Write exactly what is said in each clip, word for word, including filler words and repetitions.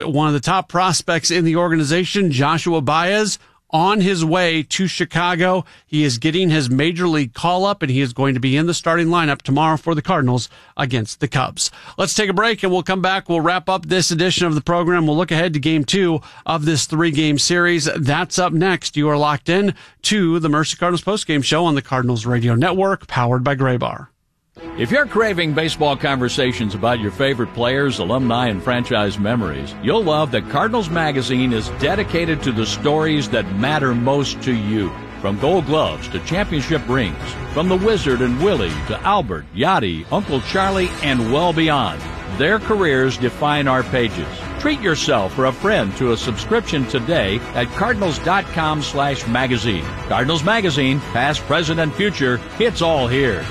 one of the top prospects in the organization, Joshua Baez, on his way to Chicago. He is getting his major league call up, and he is going to be in the starting lineup tomorrow for the Cardinals against the Cubs. Let's take a break, and we'll come back. We'll wrap up this edition of the program. We'll look ahead to game two of this three-game series. That's up next. You are locked in to the Mercy Cardinals postgame show on the Cardinals Radio Network, powered by Graybar. If you're craving baseball conversations about your favorite players, alumni, and franchise memories, you'll love that Cardinals Magazine is dedicated to the stories that matter most to you. From Gold Gloves to championship rings, from the Wizard and Willie to Albert, Yachty, Uncle Charlie, and well beyond. Their careers define our pages. Treat yourself or a friend to a subscription today at cardinals.com slash magazine. Cardinals Magazine, past, present, and future, it's all here.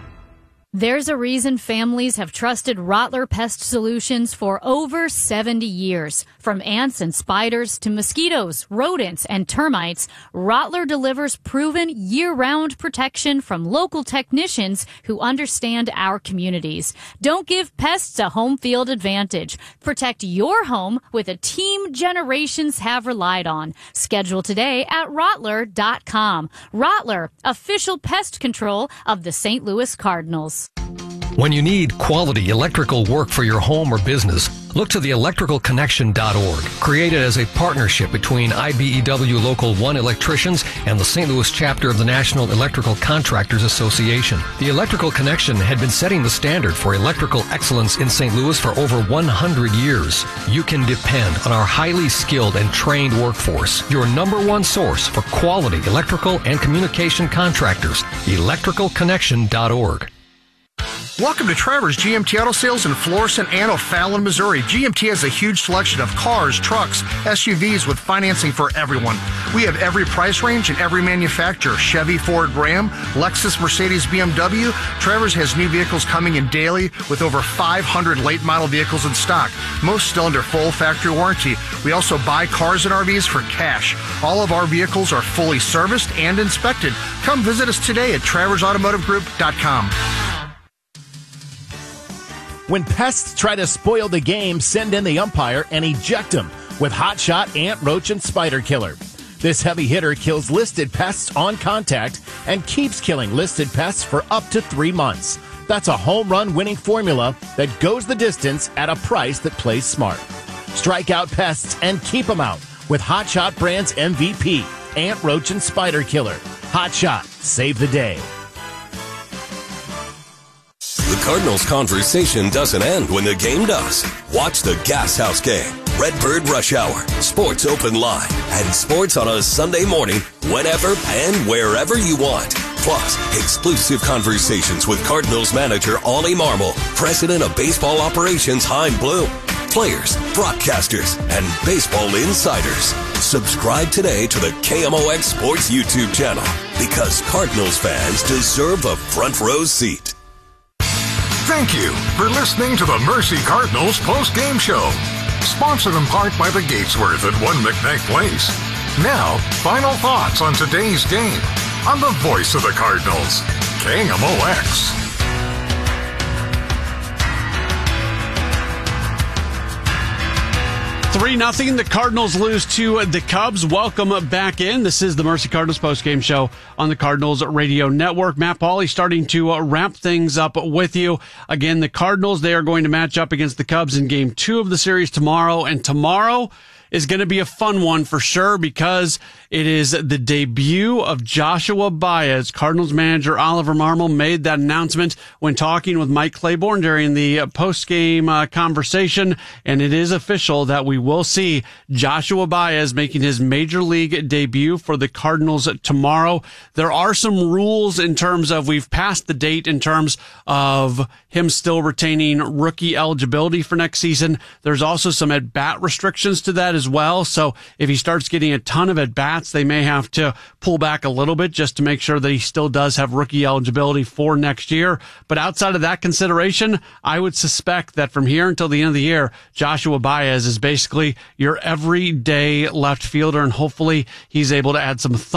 There's a reason families have trusted Rottler Pest Solutions for over seventy years. From ants and spiders to mosquitoes, rodents, and termites, Rottler delivers proven year-round protection from local technicians who understand our communities. Don't give pests a home field advantage. Protect your home with a team generations have relied on. Schedule today at Rottler dot com. Rottler, official pest control of the Saint Louis Cardinals. When you need quality electrical work for your home or business, look to the electrical connection dot org, created as a partnership between I B E W Local one electricians and the Saint Louis chapter of the National Electrical Contractors Association. The Electrical Connection had been setting the standard for electrical excellence in Saint Louis for over one hundred years. You can depend on our highly skilled and trained workforce, your number one source for quality electrical and communication contractors. electrical connection dot org. Welcome to Travers G M T Auto Sales in Florissant and O'Fallon, Missouri. G M T has a huge selection of cars, trucks, S U Vs with financing for everyone. We have every price range and every manufacturer. Chevy, Ford, Ram, Lexus, Mercedes, B M W. Travers has new vehicles coming in daily with over five hundred late model vehicles in stock, most still under full factory warranty. We also buy cars and R Vs for cash. All of our vehicles are fully serviced and inspected. Come visit us today at travers automotive group dot com. When pests try to spoil the game, send in the umpire and eject them with Hot Shot Ant, Roach, and Spider Killer. This heavy hitter kills listed pests on contact and keeps killing listed pests for up to three months. That's a home run winning formula that goes the distance at a price that plays smart. Strike out pests and keep them out with Hot Shot brand's M V P, Ant, Roach, and Spider Killer. Hot Shot, save the day. The Cardinals conversation doesn't end when the game does. Watch the Gas House Game, Redbird Rush Hour, Sports Open Line, and sports on a Sunday morning whenever and wherever you want. Plus, exclusive conversations with Cardinals manager Ollie Marmol, president of baseball operations Chaim Bloom, players, broadcasters, and baseball insiders. Subscribe today to the K M O X Sports YouTube channel because Cardinals fans deserve a front row seat. Thank you for listening to the Mercy Cardinals post-game show. Sponsored in part by the Gatesworth at One McKnight Place. Now, final thoughts on today's game on the voice of the Cardinals, K M O X. three nothing. The Cardinals lose to the Cubs. Welcome back in. This is the Mercy Cardinals postgame show on the Cardinals Radio Network. Matt Pauley starting to uh, wrap things up with you. Again, the Cardinals, they are going to match up against the Cubs in game two of the series tomorrow. And tomorrow is going to be a fun one for sure because it is the debut of Joshua Baez. Cardinals manager Oliver Marmol made that announcement when talking with Mike Claiborne during the post-game uh, conversation, and it is official that we will see Joshua Baez making his major league debut for the Cardinals tomorrow. There are some rules in terms of we've passed the date in terms of him still retaining rookie eligibility for next season. There's also some at-bat restrictions to that as well. So if he starts getting a ton of at-bats, they may have to pull back a little bit just to make sure that he still does have rookie eligibility for next year. But outside of that consideration, I would suspect that from here until the end of the year, Joshua Baez is basically your everyday left fielder, and hopefully he's able to add some thump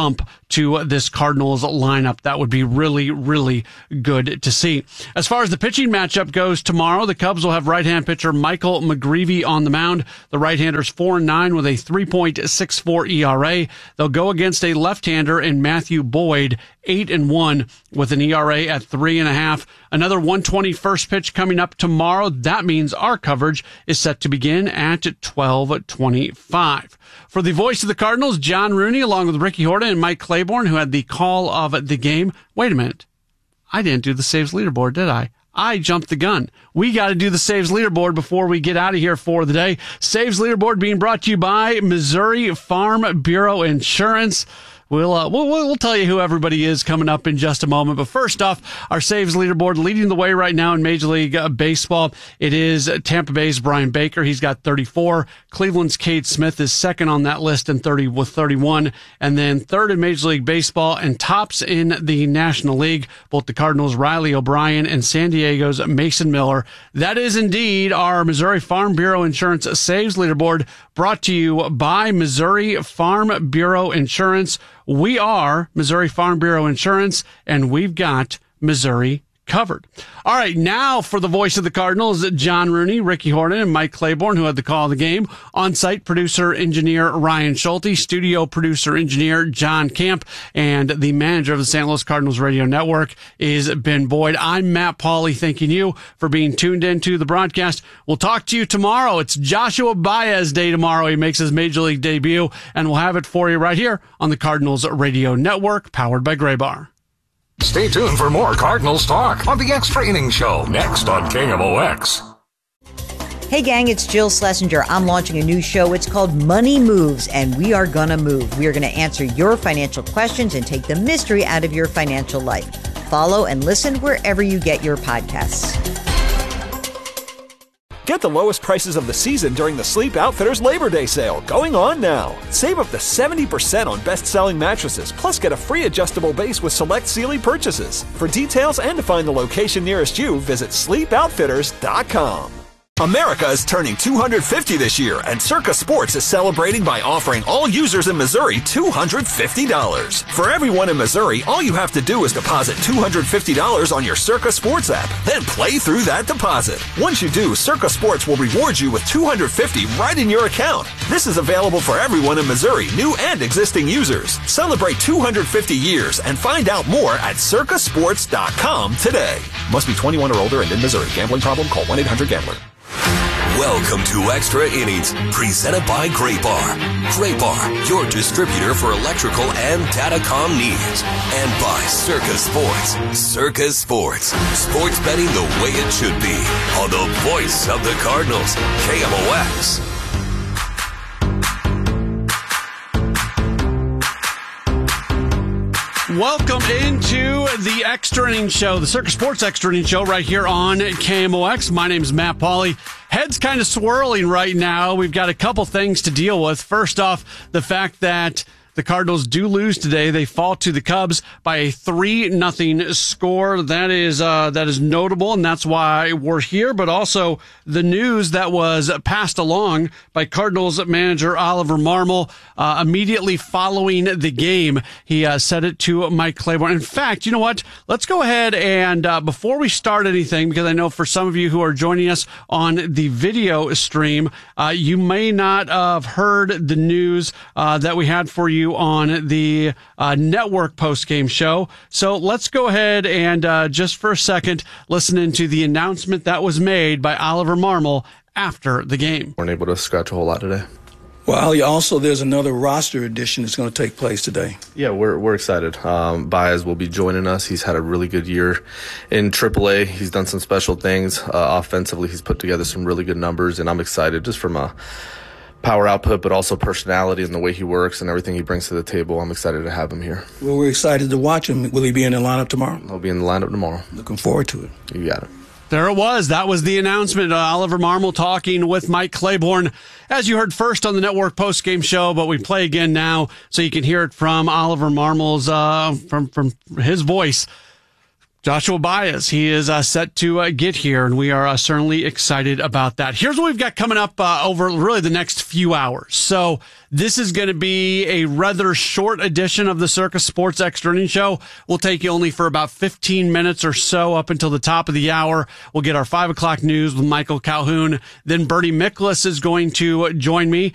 to this Cardinals lineup. That would be really, really good to see. As far as the pitching matchup goes tomorrow, the Cubs will have right-hand pitcher Michael McGreevy on the mound. The right-hander's four and nine with a three point six four E R A. They'll go against a left-hander in Matthew Boyd, eight and one with an E R A at three and a half. Another one twenty first pitch coming up tomorrow. That means our coverage is set to begin at twelve twenty-five. For the voice of the Cardinals, John Rooney, along with Ricky Horton and Mike Claiborne, who had the call of the game. Wait a minute. I didn't do the saves leaderboard, did I? I jumped the gun. We got to do the saves leaderboard before we get out of here for the day. Saves leaderboard being brought to you by Missouri Farm Bureau Insurance. We'll, uh, we'll, we'll tell you who everybody is coming up in just a moment. But first off, our saves leaderboard leading the way right now in Major League uh, Baseball. It is Tampa Bay's Brian Baker. He's got thirty-four. Cleveland's Cade Smith is second on that list in thirty with thirty-one. And then third in Major League Baseball and tops in the National League, both the Cardinals' Riley O'Brien and San Diego's Mason Miller. That is indeed our Missouri Farm Bureau Insurance saves leaderboard, brought to you by Missouri Farm Bureau Insurance. We are Missouri Farm Bureau Insurance, and we've got Missouri covered. All right, now for the voice of the Cardinals, John Rooney, Ricky Horton, and Mike Claiborne, who had the call of the game. On-site producer, engineer Ryan Schulte, studio producer, engineer John Camp, and the manager of the Saint Louis Cardinals Radio Network is Ben Boyd. I'm Matt Pauley, thanking you for being tuned into the broadcast. We'll talk to you tomorrow. It's Joshua Baez Day tomorrow. He makes his Major League debut, and we'll have it for you right here on the Cardinals Radio Network, powered by Graybar. Stay tuned for more Cardinals talk on the Extra Innings Show, next on K M O X. Hey gang, it's Jill Schlesinger. I'm launching a new show. It's called Money Moves, and we are gonna move. We are gonna answer your financial questions and take the mystery out of your financial life. Follow and listen wherever you get your podcasts. Get the lowest prices of the season during the Sleep Outfitters Labor Day sale, going on now. Save up to seventy percent on best-selling mattresses, plus get a free adjustable base with select Sealy purchases. For details and to find the location nearest you, visit sleep outfitters dot com. America is turning two hundred fifty this year, and Circa Sports is celebrating by offering all users in Missouri two hundred fifty dollars. For everyone in Missouri, all you have to do is deposit two hundred fifty dollars on your Circa Sports app, then play through that deposit. Once you do, Circa Sports will reward you with two hundred fifty dollars right in your account. This is available for everyone in Missouri, new and existing users. Celebrate two hundred fifty years and find out more at circa sports dot com today. Must be twenty-one or older and in Missouri. Gambling problem? Call one eight hundred gambler. Welcome to Extra Innings, presented by Graybar. Graybar, your distributor for electrical and datacom needs. And by Circa Sports. Circa Sports. Sports betting the way it should be. On the voice of the Cardinals, K M O X. Welcome into the Extra Innings Show, the Circa Sports Extra Innings Show right here on K M O X. My name is Matt Pauley. Head's kind of swirling right now. We've got a couple things to deal with. First off, the fact that the Cardinals do lose today. They fall to the Cubs by a three nothing score. That is uh, that is notable, and that's why we're here. But also the news that was passed along by Cardinals manager Oliver Marmol uh, immediately following the game. He uh, said it to Mike Claiborne. In fact, you know what? Let's go ahead and uh, before we start anything, because I know for some of you who are joining us on the video stream, uh, you may not have heard the news uh, that we had for you on the uh, network post-game show. So let's go ahead and uh, just for a second listen into the announcement that was made by Oliver Marmol after the game. Weren't able to scratch a whole lot today. Well, also there's another roster addition that's going to take place today. Yeah, we're we're excited. Um, Baez will be joining us. He's had a really good year in triple A. He's done some special things. Uh, offensively, he's put together some really good numbers, and I'm excited just from a power output, but also personality and the way he works and everything he brings to the table. I'm excited to have him here. Well, we're excited to watch him. Will he be in the lineup tomorrow? He'll be in the lineup tomorrow. Looking forward to it. You got it. There it was. That was the announcement. Uh, Oliver Marmol talking with Mike Claiborne, as you heard first on the network post-game show, but we play again now so you can hear it from Oliver Marmol's, uh, from, from his voice. Joshua Baez, he is uh, set to uh, get here, and we are uh, certainly excited about that. Here's what we've got coming up uh, over really the next few hours. So this is going to be a rather short edition of the Circa Sports Extra Inning Show. We'll take you only for about fifteen minutes or so up until the top of the hour. We'll get our five o'clock news with Michael Calhoun. Then Bertie Miklasz is going to join me.